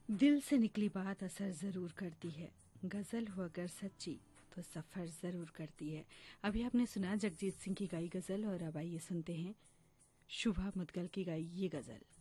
दिल से निकली बात असर जरूर करती है, गजल हो अगर सच्ची तो सफर जरूर करती है। अभी आपने सुना जगजीत सिंह की गाई गजल और अब आइए सुनते हैं शुभा मुदगल की गाई ये गजल।